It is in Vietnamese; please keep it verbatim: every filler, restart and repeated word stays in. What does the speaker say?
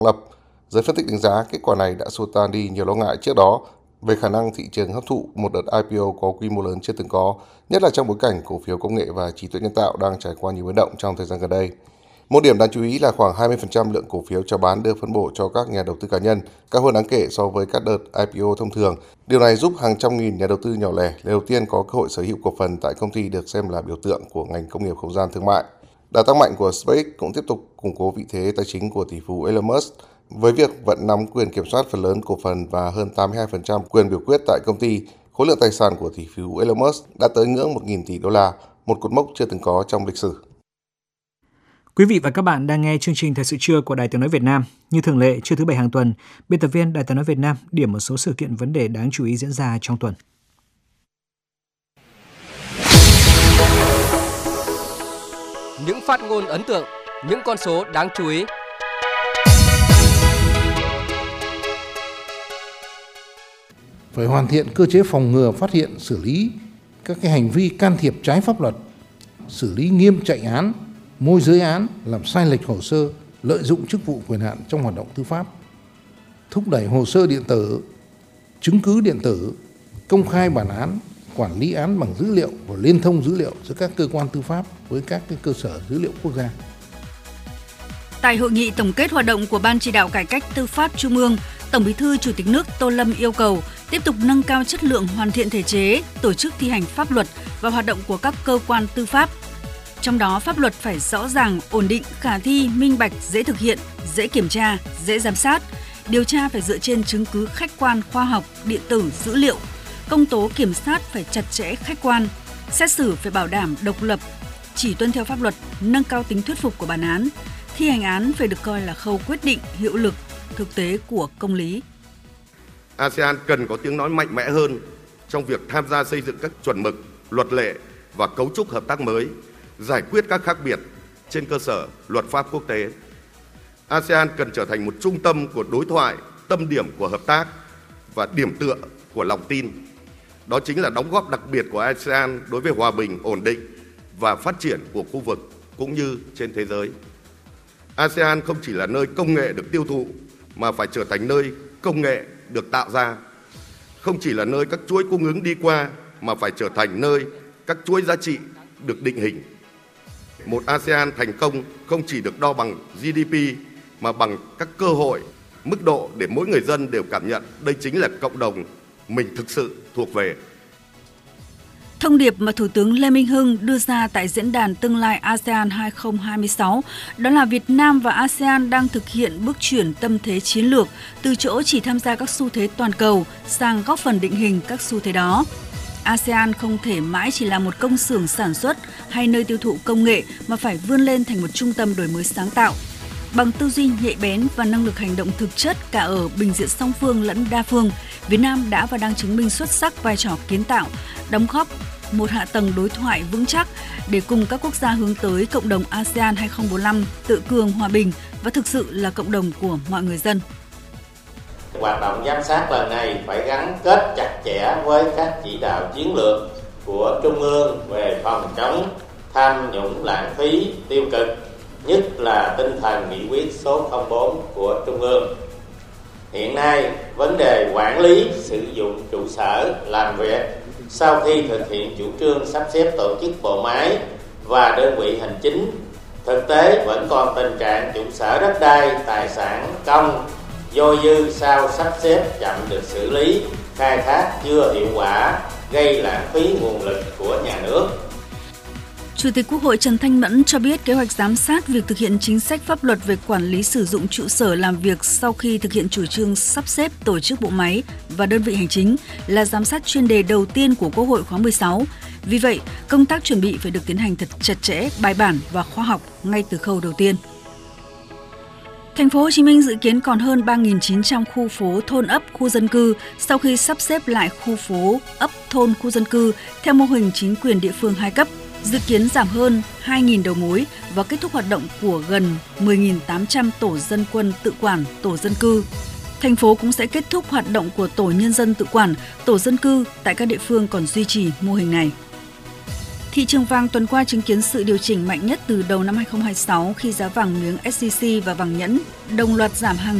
lập. Giới phân tích đánh giá kết quả này đã xua tan đi nhiều lo ngại trước đó về khả năng thị trường hấp thụ một đợt i pê o có quy mô lớn chưa từng có, nhất là trong bối cảnh cổ phiếu công nghệ và trí tuệ nhân tạo đang trải qua nhiều biến động trong thời gian gần đây. Một điểm đáng chú ý là khoảng hai mươi phần trăm lượng cổ phiếu chào bán được phân bổ cho các nhà đầu tư cá nhân, cao hơn đáng kể so với các đợt i pê o thông thường. Điều này giúp hàng trăm nghìn nhà đầu tư nhỏ lẻ lần đầu tiên có cơ hội sở hữu cổ phần tại công ty được xem là biểu tượng của ngành công nghiệp không gian thương mại. Đà tăng mạnh của SpaceX cũng tiếp tục củng cố vị thế tài chính của tỷ phú Elon Musk với việc vẫn nắm quyền kiểm soát phần lớn cổ phần và hơn tám mươi hai phần trăm quyền biểu quyết tại công ty. Khối lượng tài sản của tỷ phú Elon Musk đã tới ngưỡng một nghìn tỷ đô la, một cột mốc chưa từng có trong lịch sử. Quý vị và các bạn đang nghe chương trình Thời sự trưa của Đài Tiếng nói Việt Nam. Như thường lệ, trưa thứ Bảy hàng tuần, biên tập viên Đài Tiếng nói Việt Nam điểm một số sự kiện vấn đề đáng chú ý diễn ra trong tuần. Những phát ngôn ấn tượng, những con số đáng chú ý. Phải hoàn thiện cơ chế phòng ngừa, phát hiện, xử lý các cái hành vi can thiệp trái pháp luật, xử lý nghiêm chạy án, môi giới án, làm sai lệch hồ sơ, lợi dụng chức vụ quyền hạn trong hoạt động tư pháp, thúc đẩy hồ sơ điện tử, chứng cứ điện tử, công khai bản án, quản lý án bằng dữ liệu và liên thông dữ liệu giữa các cơ quan tư pháp với các cái cơ sở dữ liệu quốc gia. Tại hội nghị tổng kết hoạt động của Ban chỉ đạo cải cách tư pháp Trung ương, Tổng Bí thư Chủ tịch nước Tô Lâm yêu cầu tiếp tục nâng cao chất lượng hoàn thiện thể chế, tổ chức thi hành pháp luật và hoạt động của các cơ quan tư pháp. Trong đó, pháp luật phải rõ ràng, ổn định, khả thi, minh bạch, dễ thực hiện, dễ kiểm tra, dễ giám sát. Điều tra phải dựa trên chứng cứ khách quan, khoa học, điện tử, dữ liệu. Công tố kiểm soát phải chặt chẽ, khách quan. Xét xử phải bảo đảm độc lập, chỉ tuân theo pháp luật, nâng cao tính thuyết phục của bản án. Thi hành án phải được coi là khâu quyết định, hiệu lực, thực tế của công lý. a sê an cần có tiếng nói mạnh mẽ hơn trong việc tham gia xây dựng các chuẩn mực, luật lệ và cấu trúc hợp tác mới, giải quyết các khác biệt trên cơ sở luật pháp quốc tế. a sê an cần trở thành một trung tâm của đối thoại, tâm điểm của hợp tác và điểm tựa của lòng tin. Đó chính là đóng góp đặc biệt của a sê an đối với hòa bình, ổn định và phát triển của khu vực cũng như trên thế giới. a sê an không chỉ là nơi công nghệ được tiêu thụ mà phải trở thành nơi công nghệ được tạo ra. Không chỉ là nơi các chuỗi cung ứng đi qua mà phải trở thành nơi các chuỗi giá trị được định hình. Một a sê an thành công không chỉ được đo bằng giê đê pê mà bằng các cơ hội, mức độ để mỗi người dân đều cảm nhận đây chính là cộng đồng mình thực sự thuộc về. Thông điệp mà Thủ tướng Lê Minh Hưng đưa ra tại Diễn đàn Tương lai a sê an hai không hai sáu đó là Việt Nam và a sê an đang thực hiện bước chuyển tâm thế chiến lược từ chỗ chỉ tham gia các xu thế toàn cầu sang góp phần định hình các xu thế đó. a sê an không thể mãi chỉ là một công xưởng sản xuất hay nơi tiêu thụ công nghệ mà phải vươn lên thành một trung tâm đổi mới sáng tạo. Bằng tư duy nhạy bén và năng lực hành động thực chất cả ở bình diện song phương lẫn đa phương, Việt Nam đã và đang chứng minh xuất sắc vai trò kiến tạo, đóng góp một hạ tầng đối thoại vững chắc để cùng các quốc gia hướng tới cộng đồng a sê an hai không bốn lăm tự cường, hòa bình và thực sự là cộng đồng của mọi người dân. Hoạt động giám sát lần này phải gắn kết chặt chẽ với các chỉ đạo chiến lược của Trung ương về phòng chống tham nhũng, lãng phí, tiêu cực, nhất là tinh thần nghị quyết số không bốn của Trung ương. Hiện nay, vấn đề quản lý sử dụng trụ sở làm việc sau khi thực hiện chủ trương sắp xếp tổ chức bộ máy và đơn vị hành chính, thực tế vẫn còn tình trạng trụ sở đất đai, tài sản công dôi dư sau sắp xếp chậm được xử lý, khai thác chưa hiệu quả, gây lãng phí nguồn lực của nhà nước. Chủ tịch Quốc hội Trần Thanh Mẫn cho biết kế hoạch giám sát việc thực hiện chính sách pháp luật về quản lý sử dụng trụ sở làm việc sau khi thực hiện chủ trương sắp xếp tổ chức bộ máy và đơn vị hành chính là giám sát chuyên đề đầu tiên của Quốc hội khóa mười sáu. Vì vậy, công tác chuẩn bị phải được tiến hành thật chặt chẽ, bài bản và khoa học ngay từ khâu đầu tiên. Thành phố Hồ Chí Minh dự kiến còn hơn ba nghìn chín trăm khu phố, thôn ấp, khu dân cư sau khi sắp xếp lại khu phố, ấp, thôn, khu dân cư theo mô hình chính quyền địa phương hai cấp. Dự kiến giảm hơn hai nghìn đầu mối và kết thúc hoạt động của gần mười nghìn tám trăm tổ dân quân tự quản, tổ dân cư. Thành phố cũng sẽ kết thúc hoạt động của tổ nhân dân tự quản, tổ dân cư tại các địa phương còn duy trì mô hình này. Thị trường vàng tuần qua chứng kiến sự điều chỉnh mạnh nhất từ đầu năm hai không hai sáu khi giá vàng miếng ét gi xê và vàng nhẫn đồng loạt giảm hàng